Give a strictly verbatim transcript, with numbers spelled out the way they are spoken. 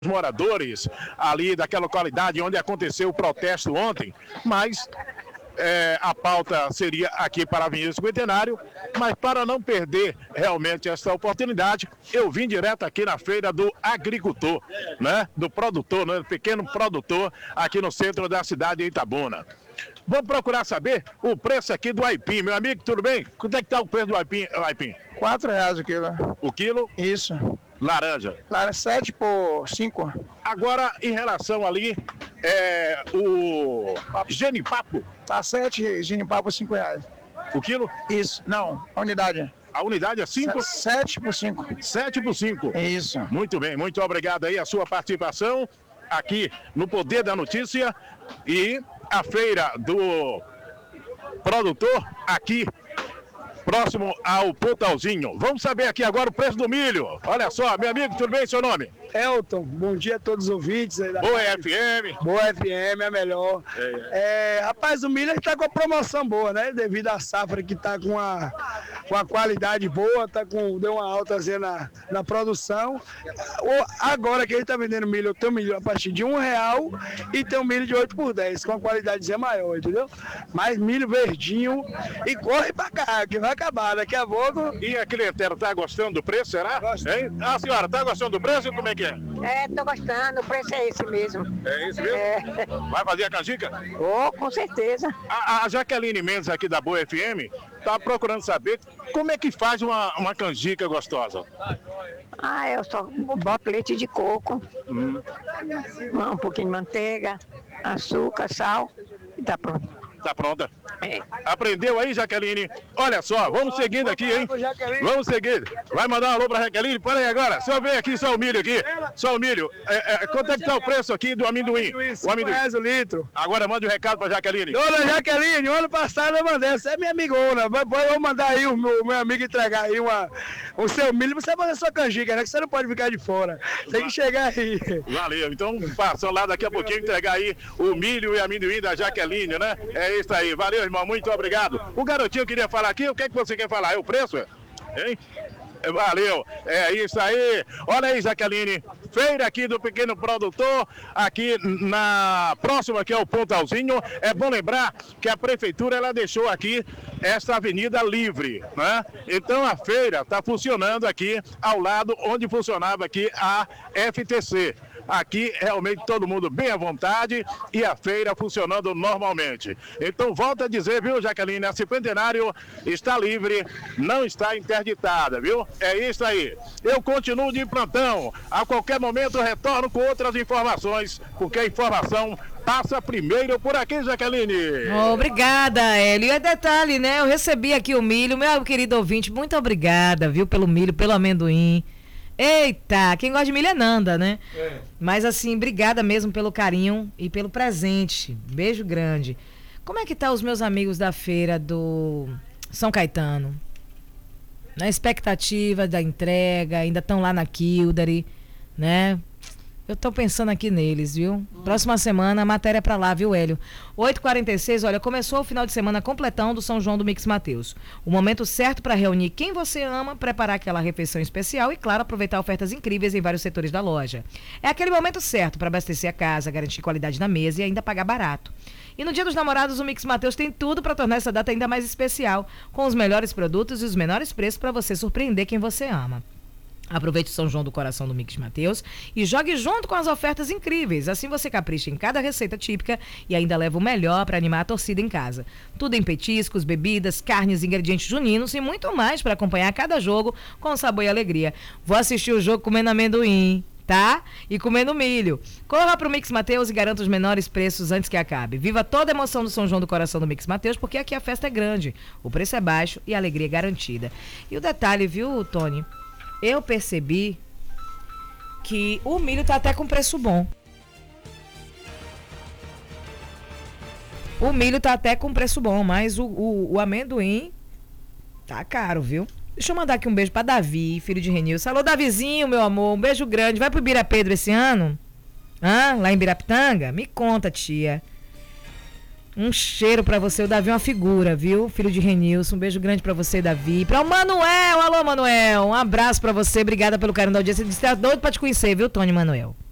moradores ali daquela localidade onde aconteceu o protesto ontem, mas é, a pauta seria aqui para a Avenida Cinquentenário, mas para não perder realmente essa oportunidade, eu vim direto aqui na feira do agricultor, né, do produtor, né, do pequeno produtor aqui no centro da cidade de Itabuna. Vamos procurar saber o preço aqui do aipim. Meu amigo, tudo bem? Quanto é que está o preço do aipim? aipim? Quatro reais o quilo. O quilo? Isso. Laranja? Laranja sete por cinco. Agora, em relação ali, é, o genipapo? Tá sete, genipapo por cinco reais. O quilo? Isso. Não, a unidade. A unidade é cinco? Sete por cinco. Sete por cinco. É isso. Muito bem, muito obrigado aí a sua participação aqui no Poder da Notícia e a feira do produtor aqui próximo ao Pontalzinho. Vamos saber aqui agora o preço do milho. Olha só, meu amigo, tudo bem, seu nome? Elton, bom dia a todos os ouvintes aí da Boa F M. Boa F M, é melhor. É, é. rapaz, o milho está com a promoção boa, né? Devido à safra que está com a, com a qualidade boa, tá com, deu uma alta na, na produção. O, agora que ele está vendendo milho, tem milho a partir de um real e tem um milho de oito por dez, com a qualidade maior, entendeu? Mais milho verdinho e corre pra cá, que vai acabar daqui a pouco. E a clientela tá gostando do preço, será? Hein? A senhora, tá gostando do preço? Como é que é? É, tô gostando, o preço é esse mesmo. É isso mesmo? É. Vai fazer a canjica? Oh, com certeza. A, a Jaqueline Mendes aqui da Boa F M tá procurando saber como é que faz uma, uma canjica gostosa. Ah, eu só boto leite de coco, hum. um pouquinho de manteiga, açúcar, sal e tá pronto. Tá pronta? É. Aprendeu aí, Jaqueline? Olha só, vamos seguindo aqui, hein? Vamos seguir. Vai mandar um alô pra Jaqueline? Para aí agora. Só vem aqui, só o milho aqui. Só o milho. É, é, quanto é que tá o preço aqui do amendoim? O amendoim. reais o litro. Agora mande um recado pra Jaqueline. Dona Jaqueline, o ano passado eu mandei. Você é minha amigona. Depois eu vou mandar aí o meu, meu amigo entregar aí uma, o seu milho. Você vai fazer sua canjica, né? Que você não pode ficar de fora. Tem que chegar aí. Valeu. Então, passou lá daqui a pouquinho entregar aí o milho e amendoim da Jaqueline, né? É isso aí. Valeu, irmão. Muito obrigado. O garotinho queria falar aqui. O que é que você quer falar? É o preço? Hein? Valeu. É isso aí. Olha aí, Jaqueline. Feira aqui do pequeno produtor, aqui na próxima, que é o Pontalzinho. É bom lembrar que a prefeitura ela deixou aqui essa avenida livre, né? Então a feira está funcionando aqui ao lado onde funcionava aqui a F T C. Aqui realmente todo mundo bem à vontade e a feira funcionando normalmente. Então volta a dizer, viu, Jaqueline, a Cinquentenário está livre, não está interditada, viu? É isso aí. Eu continuo de plantão. A qualquer momento eu retorno com outras informações, porque a informação passa primeiro por aqui, Jaqueline. Obrigada, Hélio. E é detalhe, né? Eu recebi aqui o milho, meu querido ouvinte, muito obrigada, viu, pelo milho, pelo amendoim. Eita, quem gosta de milho é Nanda, né? É. Mas assim, obrigada mesmo pelo carinho e pelo presente. Beijo grande. Como é que tá os meus amigos da feira do São Caetano? Na expectativa da entrega, ainda estão lá na Kildare, né? Eu tô pensando aqui neles, viu? Hum. Próxima semana, a matéria é pra lá, viu, Hélio? oito e quarenta e seis, olha, começou o final de semana completão do São João do Mix Mateus. O momento certo para reunir quem você ama, preparar aquela refeição especial e, claro, aproveitar ofertas incríveis em vários setores da loja. É aquele momento certo para abastecer a casa, garantir qualidade na mesa e ainda pagar barato. E no Dia dos Namorados, o Mix Mateus tem tudo para tornar essa data ainda mais especial, com os melhores produtos e os menores preços para você surpreender quem você ama. Aproveite o São João do coração do Mix Mateus e jogue junto com as ofertas incríveis. Assim você capricha em cada receita típica e ainda leva o melhor para animar a torcida em casa. Tudo em petiscos, bebidas, carnes, ingredientes juninos e muito mais para acompanhar cada jogo com sabor e alegria. Vou assistir o jogo comendo amendoim, tá? E comendo milho. Corra pro Mix Mateus e garanta os menores preços antes que acabe. Viva toda a emoção do São João do coração do Mix Mateus, porque aqui a festa é grande, o preço é baixo e a alegria é garantida. E o detalhe, viu, Tony? Eu percebi que o milho tá até com preço bom. O milho tá até com preço bom, mas o, o, o amendoim tá caro, viu? Deixa eu mandar aqui um beijo pra Davi, filho de Renilson. Alô, Davizinho, meu amor, um beijo grande. Vai pro Ibira Pedro esse ano? Hã? Lá em Birapitanga? Me conta, tia. Um cheiro pra você, o Davi é uma figura, viu? Filho de Renilson, um beijo grande pra você, Davi. Pra o Manuel, alô, Manuel, um abraço pra você, obrigada pelo carinho da audiência. Ele disse que tá doido pra te conhecer, viu, Tony Manuel?